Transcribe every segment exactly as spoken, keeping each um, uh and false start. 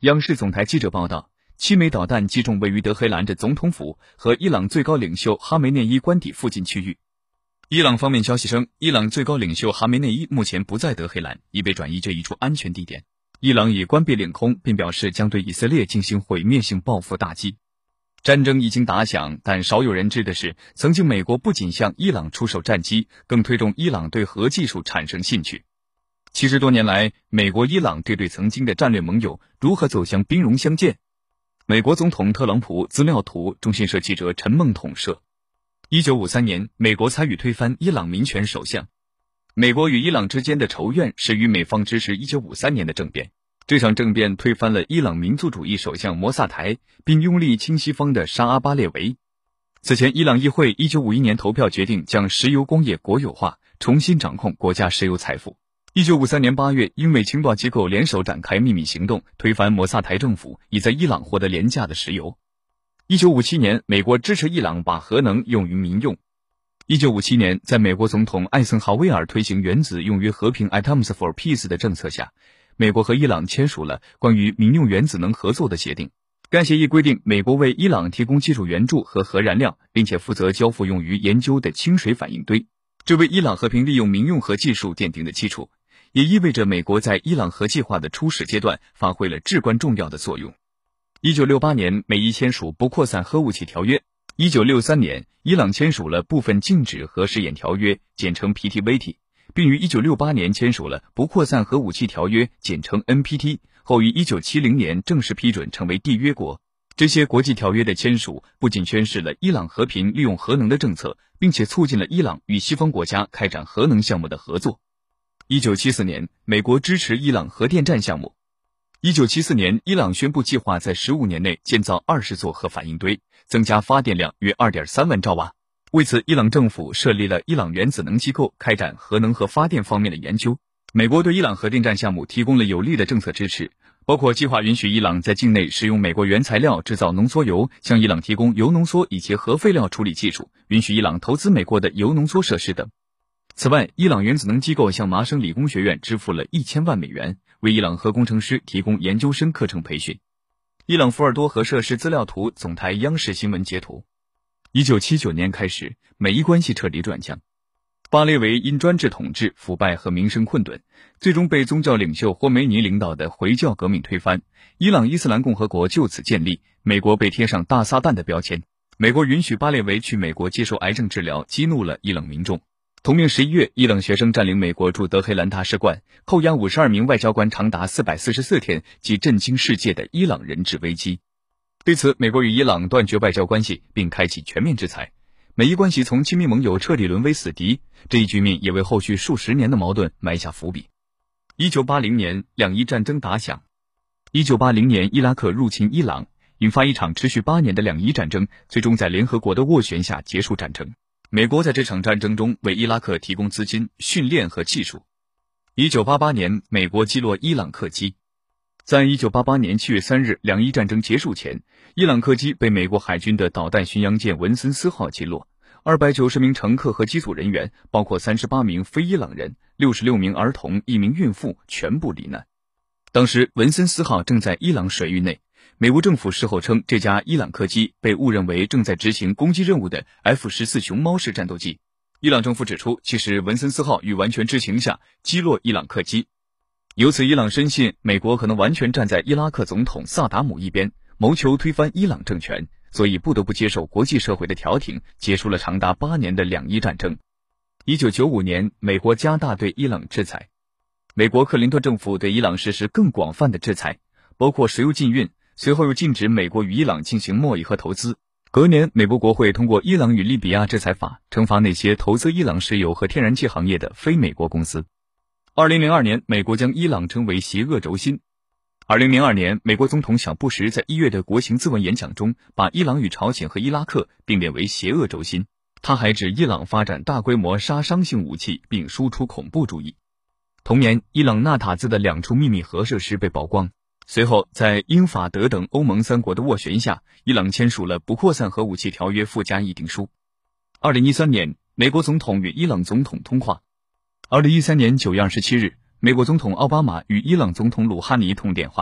央视总台记者报道，七枚导弹击中位于德黑兰的总统府和伊朗最高领袖哈梅内伊官邸附近区域。伊朗方面消息称，伊朗最高领袖哈梅内伊目前不在德黑兰，已被转移至一处安全地点。伊朗已关闭领空，并表示将对以色列进行毁灭性报复打击。战争已经打响，但少有人知的是，曾经美国不仅向伊朗出售战机，更推动伊朗对核技术产生兴趣。七十多年来，美国伊朗这对曾经的战略盟友如何走向兵戎相见？美国总统特朗普资料图，中新社记者陈梦统摄。一九五三年，美国参与推翻伊朗民权首相。美国与伊朗之间的仇怨始于美方支持一九五三年的政变。这场政变推翻了伊朗民族主义首相摩萨台，并拥立亲西方的沙阿巴列维。此前，伊朗议会一九五一年投票决定将石油工业国有化，重新掌控国家石油财富。一九五三年八月，英美情报机构联手展开秘密行动，推翻摩萨台政府，以在伊朗获得廉价的石油。一九五七年，美国支持伊朗把核能用于民用。一九五七年，在美国总统艾森豪威尔推行原子用于和平 Atoms for Peace 的政策下，美国和伊朗签署了关于民用原子能合作的协定。该协议规定，美国为伊朗提供技术援助和核燃料，并且负责交付用于研究的清水反应堆，这为伊朗和平利用民用核技术奠定的基础，也意味着美国在伊朗核计划的初始阶段发挥了至关重要的作用。一九六八年，美伊签署不扩散核武器条约。一九六三年，伊朗签署了部分禁止核试验条约，简称 P T V T。并于一九六八年签署了不扩散核武器条约，简称 N P T， 后于一九七零年正式批准成为缔约国。这些国际条约的签署不仅宣示了伊朗和平利用核能的政策，并且促进了伊朗与西方国家开展核能项目的合作。一九七四年，美国支持伊朗核电站项目。一九七四年，伊朗宣布计划在十五年内建造二十座核反应堆，增加发电量约 二点三万兆瓦。为此，伊朗政府设立了伊朗原子能机构，开展核能和发电方面的研究。美国对伊朗核电站项目提供了有力的政策支持，包括计划允许伊朗在境内使用美国原材料制造浓缩铀，向伊朗提供铀浓缩以及核废料处理技术，允许伊朗投资美国的铀浓缩设施等。此外，伊朗原子能机构向麻省理工学院支付了一千万美元，为伊朗核工程师提供研究生课程培训。伊朗福尔多核设施资料图，总台央视新闻截图。一九七九年开始，美伊关系彻底转僵。巴列维因专制统治、腐败和民生困顿，最终被宗教领袖霍梅尼领导的回教革命推翻，伊朗伊斯兰共和国就此建立，美国被贴上大撒旦的标签。美国允许巴列维去美国接受癌症治疗，激怒了伊朗民众。同年十一月，伊朗学生占领美国驻德黑兰大使馆，扣押五十二名外交官长达四百四十四天，即震惊世界的伊朗人质危机。对此，美国与伊朗断绝外交关系，并开启全面制裁。美伊关系从亲密盟友彻底沦为死敌，这一局面也为后续数十年的矛盾埋下伏笔。一九八零年，两伊战争打响。一九八零年，伊拉克入侵伊朗，引发一场持续八年的两伊战争，最终在联合国的斡旋下结束战争。美国在这场战争中为伊拉克提供资金、训练和技术。一九八八年，美国击落伊朗客机。在一九八八年七月三日两伊战争结束前，伊朗客机被美国海军的导弹巡洋舰文森斯号击落，二百九十名乘客和机组人员，包括三十八名非伊朗人、六十六名儿童、一名孕妇全部罹难。当时文森斯号正在伊朗水域内，美国政府事后称这架伊朗客机被误认为正在执行攻击任务的 F 十四 熊猫式战斗机。伊朗政府指出，其实文森斯号于完全知情下击落伊朗客机。由此，伊朗深信美国可能完全站在伊拉克总统萨达姆一边，谋求推翻伊朗政权，所以不得不接受国际社会的调停，结束了长达八年的两伊战争。一九九五年，美国加大对伊朗制裁。美国克林顿政府对伊朗实施更广泛的制裁，包括石油禁运，随后又禁止美国与伊朗进行贸易和投资。隔年，美国国会通过《伊朗与利比亚制裁法》，惩罚那些投资伊朗石油和天然气行业的非美国公司。二零零二年，美国将伊朗称为邪恶轴心。二零零二年，美国总统小布什在一月的国情咨文演讲中，把伊朗与朝鲜和伊拉克并列为邪恶轴心。他还指伊朗发展大规模杀伤性武器，并输出恐怖主义。同年，伊朗纳塔兹的两处秘密核设施被曝光。随后，在英法德等欧盟三国的斡旋下，伊朗签署了不扩散核武器条约附加议定书。二零一三年，美国总统与伊朗总统通话。二零一三年九月二十七日，美国总统奥巴马与伊朗总统鲁哈尼通电话，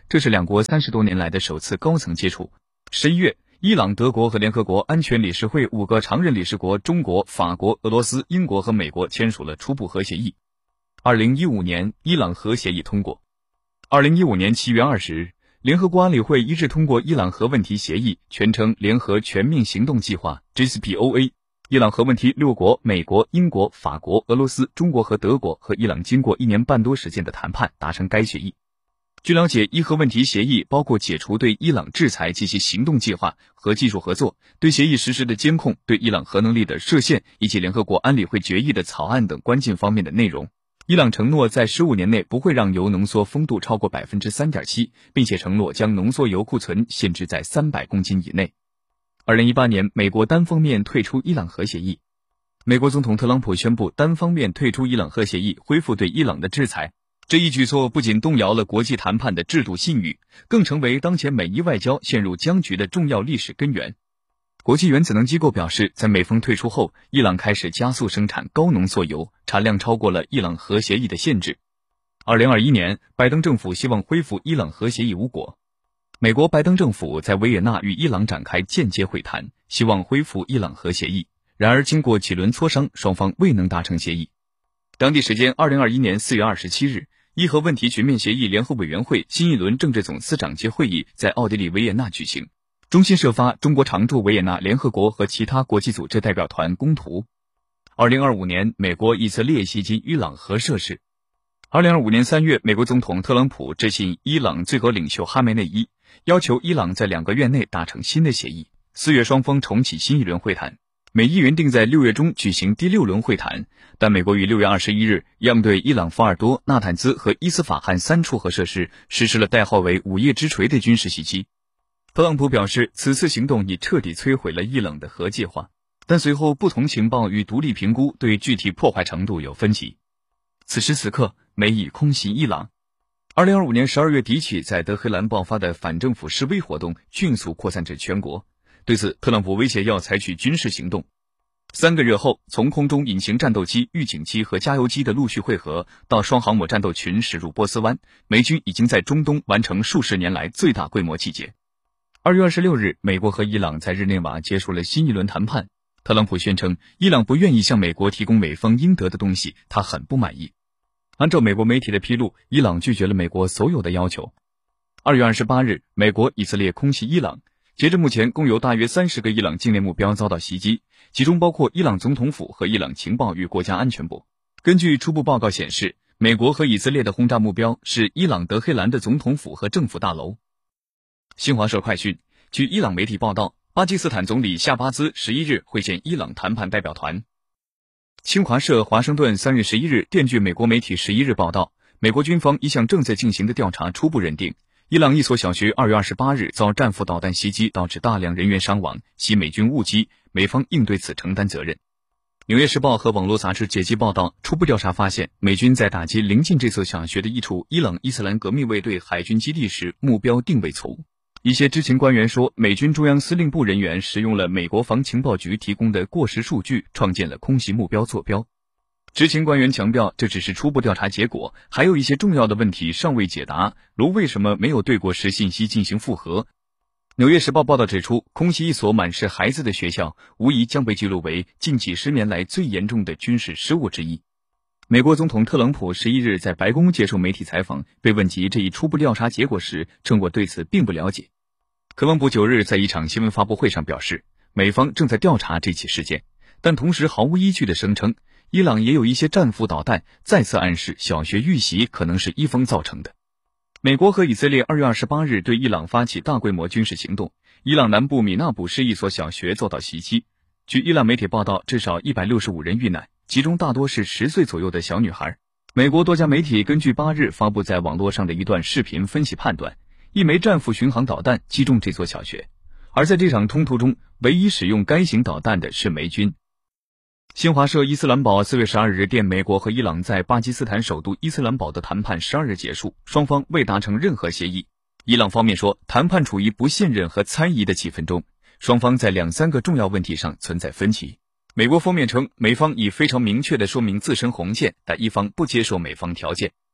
这是两国三十多年来的首次高层接触。十一月，伊朗、德国和联合国安全理事会五个常任理事国中国、法国、俄罗斯、英国和美国签署了初步核协议。二零一五年，伊朗核协议通过。二零一五年七月二十日，联合国安理会一致通过伊朗核问题协议，全称联合全面行动计划 J C P O A。伊朗核问题六国美国、英国、法国、俄罗斯、中国和德国和伊朗经过一年半多时间的谈判达成该协议。据了解，伊核问题协议包括解除对伊朗制裁及其行动计划和技术合作，对协议实施的监控，对伊朗核能力的设限以及联合国安理会决议的草案等关键方面的内容。伊朗承诺在十五年内不会让铀浓缩丰度超过 百分之三点七， 并且承诺将浓缩铀库存限制在三百公斤以内。二零一八年，美国单方面退出伊朗核协议。美国总统特朗普宣布单方面退出伊朗核协议，恢复对伊朗的制裁。这一举措不仅动摇了国际谈判的制度信誉，更成为当前美伊外交陷入僵局的重要历史根源。国际原子能机构表示，在美方退出后，伊朗开始加速生产高浓缩铀，产量超过了伊朗核协议的限制。二零二一年，拜登政府希望恢复伊朗核协议无果。美国拜登政府在维也纳与伊朗展开间接会谈，希望恢复伊朗核协议。然而经过几轮磋商，双方未能达成协议。当地时间二零二一年四月二十七日，伊核问题全面协议联合委员会新一轮政治总司长级会议在奥地利维也纳举行。中新社发，中国常驻维也纳联合国和其他国际组织代表团公图。二零二五年，美国以色列袭击伊朗核设施。二零二五年三月，美国总统特朗普致信伊朗最高领袖哈梅内伊，要求伊朗在两个月内达成新的协议。四月双方重启新一轮会谈，美伊原定在六月中举行第六轮会谈，但美国于六月二十一日样对伊朗福尔多、纳坦兹和伊斯法罕三处核设施实施了代号为午夜之锤的军事袭击。特朗普表示，此次行动已彻底摧毁了伊朗的核计划，但随后不同情报与独立评估对具体破坏程度有分歧。此时此刻，美以空袭伊朗。二零二五年十二月底起，在德黑兰爆发的反政府示威活动迅速扩散至全国。对此，特朗普威胁要采取军事行动。三个月后，从空中隐形战斗机、预警机和加油机的陆续汇合，到双航母战斗群驶入波斯湾，美军已经在中东完成数十年来最大规模集结。二月二十六日，美国和伊朗在日内瓦结束了新一轮谈判。特朗普宣称，伊朗不愿意向美国提供美方应得的东西，他很不满意。按照美国媒体的披露，伊朗拒绝了美国所有的要求。二月二十八日，美国、以色列空袭伊朗。截至目前，共有大约三十个伊朗境内目标遭到袭击，其中包括伊朗总统府和伊朗情报与国家安全部。根据初步报告显示，美国和以色列的轰炸目标是伊朗德黑兰的总统府和政府大楼。新华社快讯，据伊朗媒体报道，巴基斯坦总理夏巴兹十一日会见伊朗谈判代表团。新华社华盛顿三月十一日电据美国媒体十一日报道，美国军方一项正在进行的调查初步认定，伊朗一所小学二月二十八日遭战斧导弹袭击，导致大量人员伤亡，系美军误击，美方应对此承担责任。纽约时报和网络杂志解析报道，初步调查发现，美军在打击临近这所小学的一处伊朗伊斯兰革命卫队海军基地时，目标定位错误。一些知情官员说，美军中央司令部人员使用了美国防情报局提供的过时数据，创建了空袭目标坐标。知情官员强调，这只是初步调查结果，还有一些重要的问题尚未解答，如为什么没有对过时信息进行复核。纽约时报报道指出，空袭一所满是孩子的学校，无疑将被记录为近几十年来最严重的军事失误之一。美国总统特朗普十一日在白宫接受媒体采访，被问及这一初步调查结果时，称我对此并不了解。特朗普九日在一场新闻发布会上表示，美方正在调查这起事件，但同时毫无依据地声称，伊朗也有一些战斧导弹，再次暗示小学遇袭可能是伊方造成的。美国和以色列二月二十八日对伊朗发起大规模军事行动，伊朗南部米纳卜市一所小学遭到袭击。据伊朗媒体报道，至少一百六十五人遇难，其中大多是十岁左右的小女孩。美国多家媒体根据八日发布在网络上的一段视频分析判断，一枚战斧巡航导弹击中这座小学，而在这场冲突中，唯一使用该型导弹的是美军。新华社伊斯兰堡四月十二日电，美国和伊朗在巴基斯坦首都伊斯兰堡的谈判十二日结束，双方未达成任何协议。伊朗方面说，谈判处于不信任和猜疑的气氛中，双方在两三个重要问题上存在分歧。美国方面称，美方已非常明确地说明自身红线，但伊方不接受美方条件。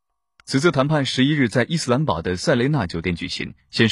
此次谈判十一日在伊斯兰堡的塞雷纳酒店举行，先是